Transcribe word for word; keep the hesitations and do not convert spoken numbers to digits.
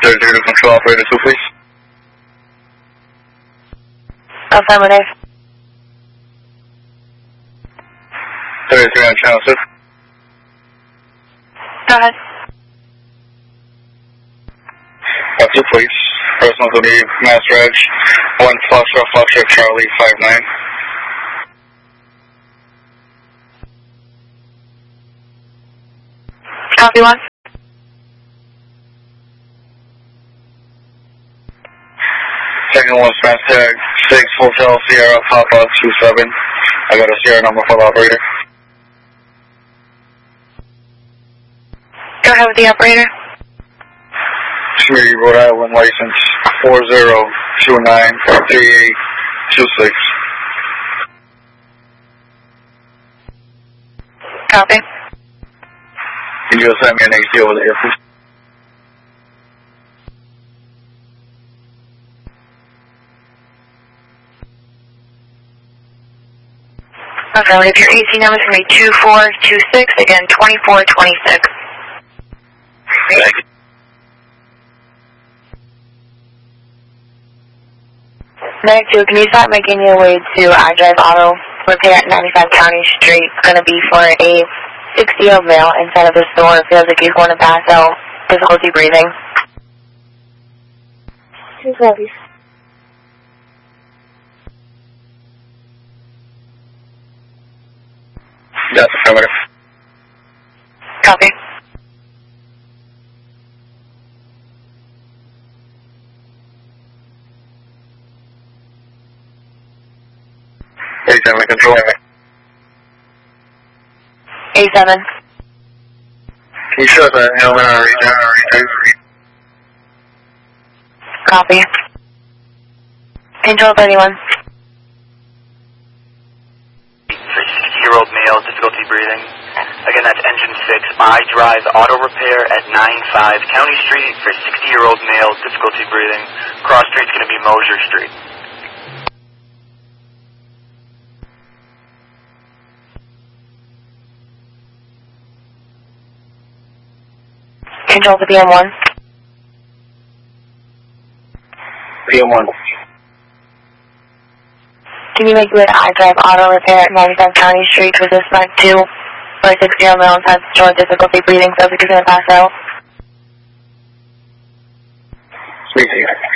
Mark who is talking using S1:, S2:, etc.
S1: thirty-three to control operator two, please.
S2: Affirmative.
S1: thirty-three on channel six.
S2: Go ahead.
S1: Uh, two, please. First one will be Mass Reg, one Foxtrot, Foxtrot, Charlie, five nine.
S2: Copy one.
S1: Second one's Mass Tag, six Hotel Sierra, Papa, two seven. I got a Sierra number for the operator.
S2: Go ahead with the operator.
S1: Schmidt, Rhode Island, license four zero two nine three eight two six.
S2: Copy.
S1: Can you send me an H D over there, please?
S2: Affirmative. Your A C number is going to be two four two six, again, twenty-four twenty-six.
S1: Thank you.
S2: Medic two, can you start making your way to iDrive Auto Repair at ninety-five County Street? It's going to be for a sixty-year-old male inside of the store. Feels like he's going to pass out, difficulty breathing.
S3: Two copies.
S1: That's affirmative.
S2: Copy.
S1: A seven, control.
S2: A seven.
S1: Can you show us that helmet on reach?
S2: Copy. Control thirty-one.
S4: For sixty-year-old male, difficulty breathing. Again, that's engine six, iDrive Auto Repair at ninety-five County Street for sixty-year-old male, difficulty breathing. Cross street's going to be Mosier Street.
S2: Control to P M one.
S1: P M one.
S2: Can you make your way to iDrive Auto Repair at ninety-five County Street for suspect two for a sixty-year-old male inside the store, difficulty breathing, so he's going to pass out?
S1: Speaking.